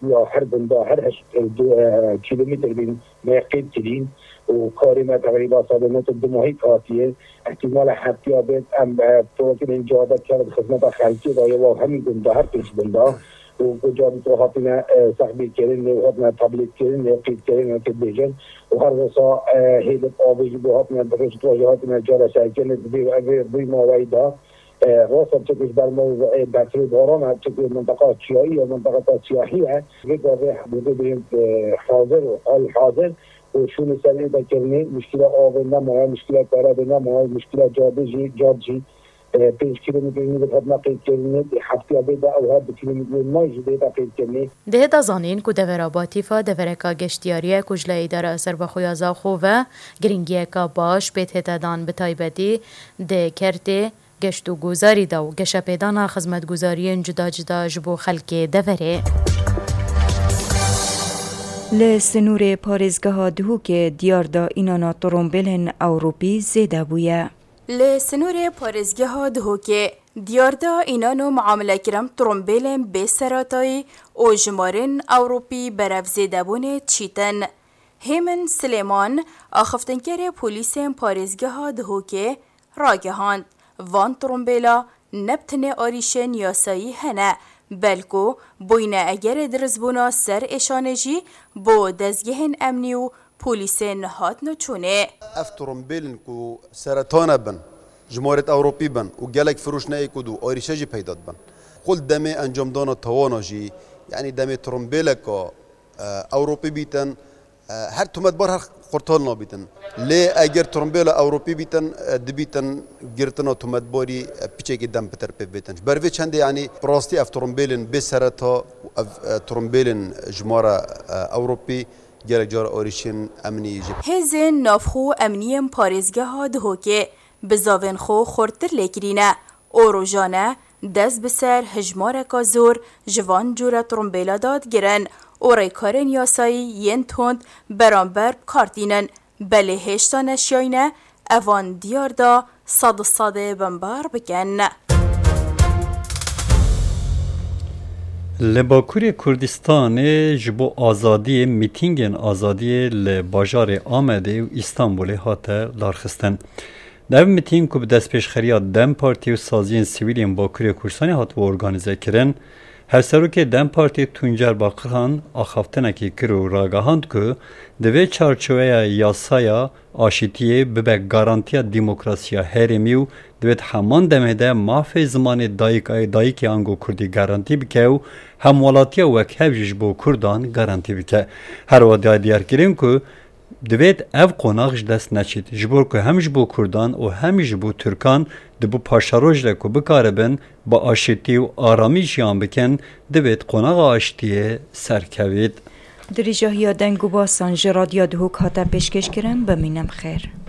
یا هر بنده هر 2 کیلومتر بین مقید ترین و کاری ما تقریبا صادمات 2 ماهی کاتیه احتمال حتی آبید تو که این جادت کرد خدمت خلقی دایه و همین بنده هر پیش بنده و جادی تو حاطینا سخبی کردن و حاطینا تبلیغ کردن و قید کردن و کد بیجن و هر وسا هیلت آبی و حاطینا درست و حاطینا جارا شاکل بی ماویدا راست چکش در موضوع بطری باران چکش منطقه چیایی و منطقه سیاحی هست بگذاره حدود بیم حاضر و حال حاضر و شون سریع بکنی مشکل آب نمایه مشکل پرد نمایه مشکل جادجی 5 کیلومتر این بخواد نقید کنی هفته بیده او ها 2 کیلومتر مایجی بیده قید کنی ده دازانین که دوراباتی فا دورکا گشتیاریه کجله ایداره اثر بخویازا خوبه گرینگیه که باش بیت هتدان بتایبتی ده کرده گشت و گوزاری دا و گشه پیدانا خدمت گوزاری جدا جدا جبو خلک دوره لسنور پارێزگەها دهوکێ دیاردا ئینانا تڕۆمبیلên ئەوروپی زێدە بووە. لسنور پارێزگەها دهوکێ دیاردا ئینان و معاملەکرم تڕۆمبیلên بێسەرەتایی û ژمارên ئەوروپی بەرەv zêdebûnê çîtin. Hêmin Silêman axiftinkerê polîsên parêzgeha dihokê ragihand van tڕۆمبیla nebtinê arîşên yasayî hene belku bûyne egerê dirîzbûna ser êşanê jî bo dezgehên emnî û polîsên hatine çûnê. Ev tڕۆمبیلên ku seretane bin ji moret Ewropî bin û gelek firoş neîkûd û arîşe jî peyda dibin. Xul demê encamdana tawana jî yanî demê tڕۆمبêleka Ewropî bîtin her tometbar her qurtal nabîtin. Lê eger tڕۆمبêla Ewropî bîtin dibîtin girtina tometbarî piçekî dem piter pêv bêtin. Ber vê çendê yanî rastî ev tڕۆمبêlên bê sereta û ev tڕۆمبêlên ji mara Ewropî gelek cara arîşên emnî jî. Hêzên navxwe emniyên parêzgeha dihokê bi zavên xwe xortir lêkirîne û rojane dest bi ser hejmareka zor ji van cûre tڕۆmbêla da digirin û rêkarên yasayî yên tund beramber bikartînin. Belê hêşta neşyayîne evan diyar da sadê bembar bikin. Li Bakurê Kurdistanê ji bo azadiyê mîtîngên azadiyê li bajarê Amedê û İstanbulê hate darxistin. Ev mîtîng ku bi destpêşxeriya Dem Partî û saziyên sivîlên Bakurê Kurdistanê hatibû organîze kirin, hevserokê Dem Partî Tuncer Bakırhan axaftinekê kir û ragihand ku di vê çarçoveya yasaya aşîtiyê bibe garantiya demokrasiya herêmî û divêt heman demê de mafê zimanê dayîkê ango Kurdî garantî bike û hemwelatiya wekhev jî ji bo Kurdan garantî bike. Her wadiya diyarkirin ku divêt ev qonak ji dest neçît ji bo ku hem ji bo Kurdan û hem ji bo Türkan di bu paşaroj re ku bikaribin bi aşîtî û aramî jiyan bikin divêt qonaxa aşîtiyê serkevît. Dirîjahiya deng û basan ji Radya Dihok hate pêşkêşkirin bimînem xêr.